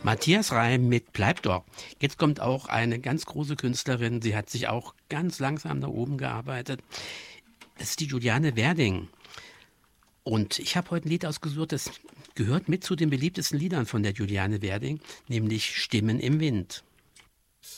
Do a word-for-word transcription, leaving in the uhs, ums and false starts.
Matthias Reim mit Bleib doch. Jetzt kommt auch eine ganz große Künstlerin, sie hat sich auch ganz langsam nach oben gearbeitet. Das ist die Juliane Werding. Und ich habe heute ein Lied ausgesucht, das gehört mit zu den beliebtesten Liedern von der Juliane Werding, nämlich Stimmen im Wind.